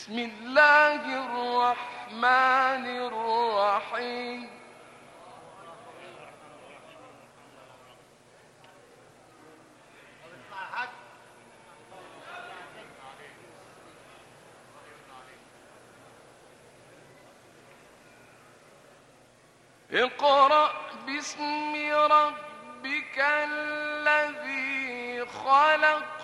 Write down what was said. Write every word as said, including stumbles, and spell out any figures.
بسم الله الرحمن الرحيم. اقرأ باسم ربك الذي خلق